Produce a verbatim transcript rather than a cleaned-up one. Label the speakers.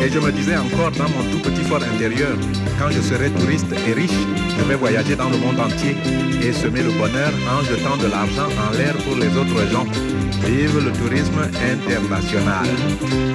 Speaker 1: Et je me disais encore dans mon tout petit fort intérieur, quand je serai touriste et riche, je vais voyager dans le monde entier et semer le bonheur en jetant de l'argent en l'air pour les autres gens. Vive le tourisme international.